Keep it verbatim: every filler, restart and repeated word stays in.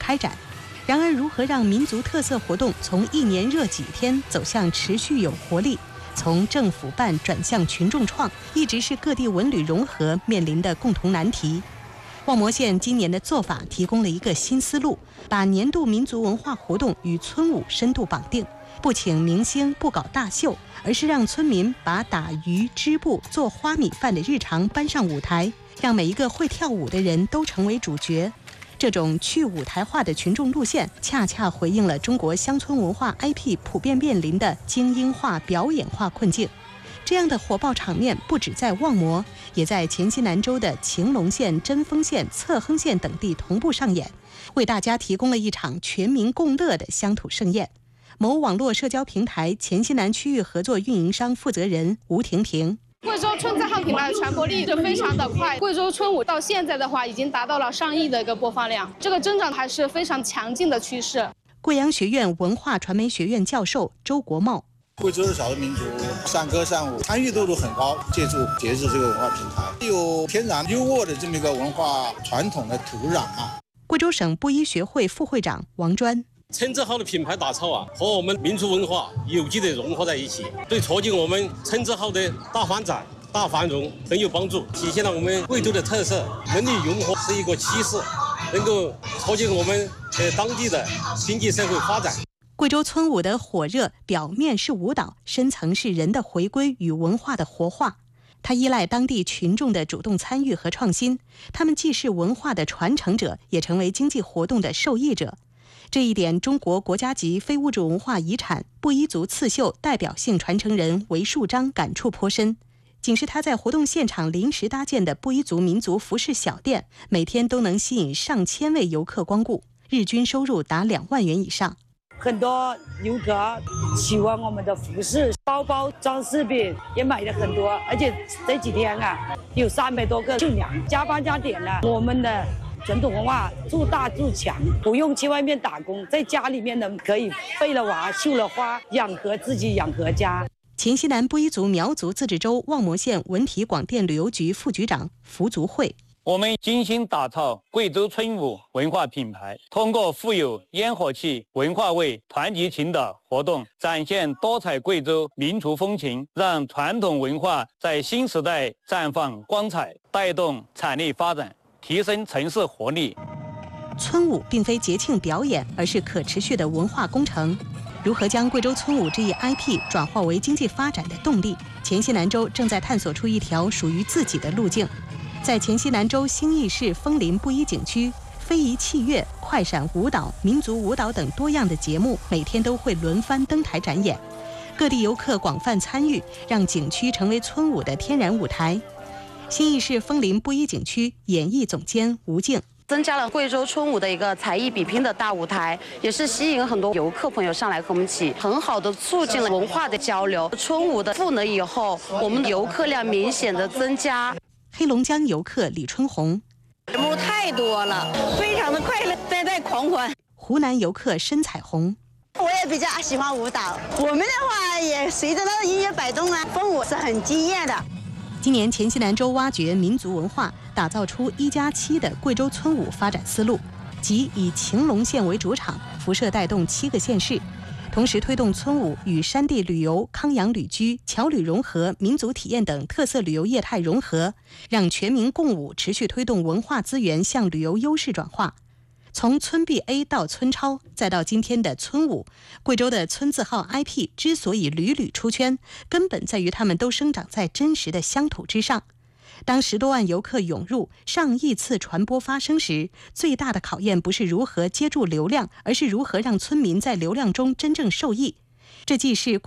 开展。然而，如何让民族特色活动从一年热几天走向持续有活力，从政府办转向群众创，一直是各地文旅融合面临的共同难题。望谟县今年的做法提供了一个新思路，把年度民族文化活动与村舞深度绑定，不请明星，不搞大秀，而是让村民把打鱼、织布、做花米饭的日常搬上舞台，让每一个会跳舞的人都成为主角。这种去舞台化的群众路线，恰恰回应了中国乡村文化 I P 普遍面临的精英化、表演化困境。这样的火爆场面不只在望谟，也在黔西南州的晴隆县、贞丰县、侧亨县等地同步上演，为大家提供了一场全民共乐的乡土盛宴。某网络社交平台黔西南区域合作运营商负责人吴婷婷。 贵州村字号品牌的传播力就非常的快，贵州村舞到现在的话已经达到了上亿的一个播放量，这个增长还是非常强劲的趋势。 贵阳学院文化传媒学院教授周国茂。 贵州的少数民族善歌善舞，参与度都很高，借助节日这个文化平台，有天然优渥的这么一个文化传统的土壤啊。 贵州省布衣学会副会长王专。 村字号的品牌打造啊，和我们民族文化有机的融合在一起，对促进我们村字号的大发展、大繁荣很有帮助，体现了我们贵州的特色。文旅融合是一个趋势，能够促进我们呃当地的经济社会发展。 贵州村舞的火热，表面是舞蹈，深层是人的回归与文化的活化。它依赖当地群众的主动参与和创新，他们既是文化的传承者，也成为经济活动的受益者。这一点，中国国家级非物质文化遗产布依族刺绣代表性传承人韦树章感触颇深。仅是他在活动现场临时搭建的布依族民族服饰小店，每天都能吸引上千位游客光顾，日均收入达两万元以上。 很多游客喜欢我们的服饰、包包、装饰品，也买了很多。而且这几天啊，有三百多个绣娘加班加点了。我们的传统文化做大做强，不用去外面打工，在家里面呢可以废了娃、绣了花，养活自己，养活家。 黔西南布依族苗族自治州望谟县文体广电旅游局副局长符族慧。 我们精心打造贵州村舞文化品牌，通过富有烟火气、文化味、团结情的活动，展现多彩贵州民族风情，让传统文化在新时代绽放光彩，带动产业发展，提升城市活力。 村舞并非节庆表演，而是可持续的文化工程。如何将贵州村舞这一 I P 转化为经济发展的动力？黔西南州正在探索出一条属于自己的路径。在黔西南州兴义市枫林布依景区，非遗器乐、快闪舞蹈、民族舞蹈等多样的节目每天都会轮番登台展演，各地游客广泛参与，让景区成为村舞的天然舞台。兴义市枫林布依景区演艺总监吴静。 增加了贵州村舞的一个才艺比拼的大舞台，也是吸引很多游客朋友上来和我们一起，很好的促进了文化的交流。村舞的赋能以后，我们的游客量明显的增加。 黑龙江游客李春红， 节目太多了，非常的快乐，在在狂欢。 湖南游客申彩虹， 我也比较喜欢舞蹈，我们的话也随着它的音乐摆动啊，风舞是很惊艳的。 今年黔西南州挖掘民族文化，打造出一加七的贵州村舞发展思路，即以晴隆县为主场，辐射带动七个县市，同时推动村舞与山地旅游、康养旅居、侨旅融合、民族体验等特色旅游业态融合，让全民共舞持续推动文化资源向旅游优势转化。从村 B A 到村超，再到今天的村舞，贵州的村字号 I P 之所以屡屡出圈，根本在于他们都生长在真实的乡土之上。当十多万游客涌入，上亿次传播发生时，最大的考验不是如何接住流量，而是如何让村民在流量中真正受益。这既是